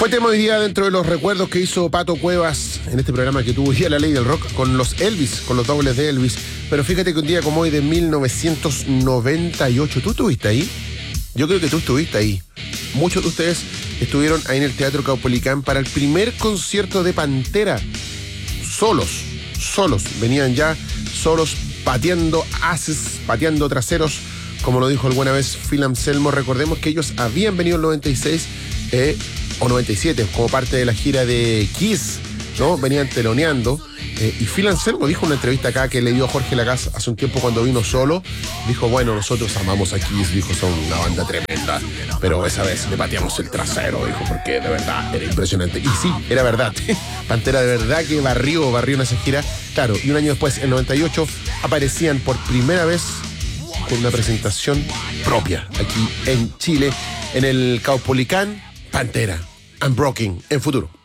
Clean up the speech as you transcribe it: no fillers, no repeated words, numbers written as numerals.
Fue tema hoy día dentro de los recuerdos que hizo Pato Cuevas en este programa que tuvo hoy día La Ley del Rock con los Elvis, con los dobles de Elvis. Pero fíjate que un día como hoy de 1998, ¿tú estuviste ahí? Yo creo que tú estuviste ahí. Muchos de ustedes estuvieron ahí en el Teatro Caupolicán para el primer concierto de Pantera. Solos. Venían ya solos, pateando ases, pateando traseros, como lo dijo alguna vez Phil Anselmo. Recordemos que ellos habían venido en el 96 o 97 como parte de la gira de Kiss, ¿no? Venían teloneando. Y Phil Anselmo dijo en una entrevista acá que le dio a Jorge Lagas hace un tiempo cuando vino solo. Dijo, bueno, nosotros amamos a Kiss, dijo, son una banda tremenda, pero esa vez le pateamos el trasero, dijo, porque de verdad era impresionante. Y sí, era verdad. Pantera de verdad que barrió en esa gira. Claro, y un año después, en 98, aparecían por primera vez con una presentación propia aquí en Chile, en el Caupolicán. Pantera, Unbroken, en Futuro.